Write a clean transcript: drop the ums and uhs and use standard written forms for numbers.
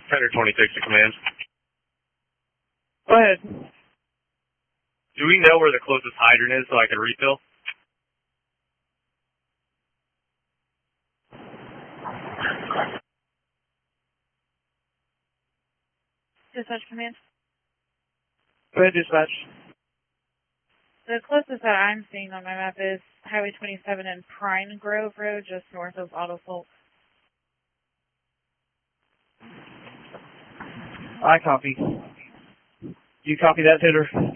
Predator 26 to command. Go ahead. Do we know where the closest hydrant is so I can refill? Dispatch command. Go ahead, dispatch. The closest that I'm seeing on my map is Highway 27 and Pine Grove Road, just north of Auto Folk. I copy. You copy that, Taylor?